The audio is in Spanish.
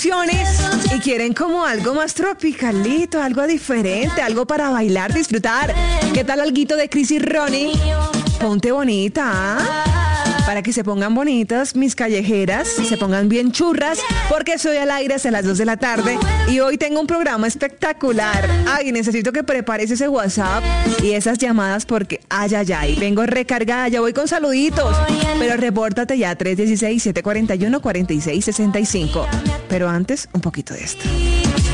y quieren como algo más tropicalito, algo diferente, algo para bailar, disfrutar. ¿Qué tal alguito de Chris y Ronnie? Ponte bonita, ¿ah? Para que se pongan bonitas mis callejeras, se pongan bien churras, porque soy al aire hasta las 2 de la tarde y hoy tengo un programa espectacular. Ay, necesito que prepares ese WhatsApp y esas llamadas porque, ay, vengo recargada, ya voy con saluditos, pero repórtate ya, 316-741-4665. Pero antes, un poquito de esto.